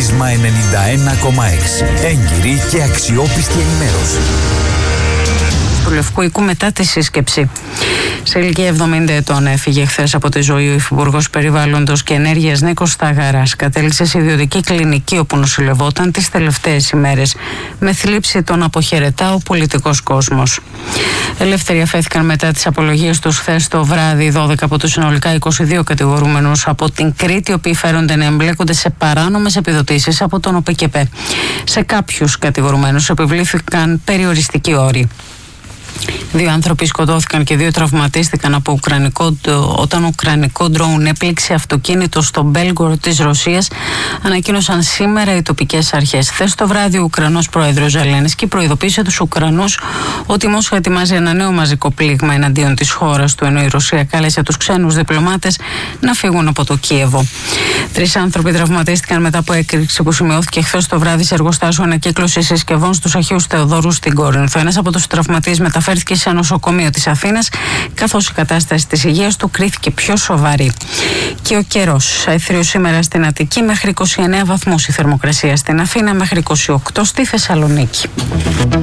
Πρίσμα 91,6. Έγκυρη και αξιόπιστη ενημέρωση. Του Λευκού Οίκου μετά τη σύσκεψη. Σε ηλικία 70 ετών έφυγε χθες από τη ζωή ο Υφυπουργός Περιβάλλοντος και Ενέργειας Νίκος Σταγαράς. Κατέληξε σε ιδιωτική κλινική όπου νοσηλευόταν τις τελευταίες ημέρες. Με θλίψη τον αποχαιρετά ο πολιτικός κόσμος. Ελεύθεροι αφέθηκαν μετά τις απολογίες τους χθες το βράδυ 12 από τους συνολικά 22 κατηγορούμενους από την Κρήτη, οι οποίοι φέρονται να εμπλέκονται σε παράνομες επιδοτήσεις από τον ΟΠΕΚΕΠΕ. Σε κάποιους κατηγορουμένους επιβλήθηκαν περιοριστικοί όροι. 2 άνθρωποι σκοτώθηκαν και 2 τραυματίστηκαν από όταν ουκρανικό ντρόουν έπληξε αυτοκίνητο στο Μπέλγκοροντ της Ρωσίας, ανακοίνωσαν σήμερα οι τοπικές αρχές. Χθες το βράδυ ο Ουκρανός πρόεδρος Ζελένσκι προειδοποίησε τους Ουκρανούς ότι η Μόσχα ετοιμάζει ένα νέο μαζικό πλήγμα εναντίον της χώρας του, ενώ η Ρωσία κάλεσε τους ξένους διπλωμάτες να φύγουν από το Κίεβο. 3 άνθρωποι τραυματίστηκαν μετά από έκρηξη που σημειώθηκε χθες το βράδυ σε εργοστάσιο ανακύκλωσης συσκευών στους Αγίους Θεοδόρου στην Κόρινθο. Ένας από τους τραυματίες μεταφέρθηκε σε νοσοκομείο της Αθήνας, καθώς η κατάσταση της υγείας του κρίθηκε πιο σοβαρή. Και ο καιρός. Έθριο σήμερα στην Αττική μέχρι 29 βαθμούς η θερμοκρασία, στην Αθήνα μέχρι 28 στη Θεσσαλονίκη.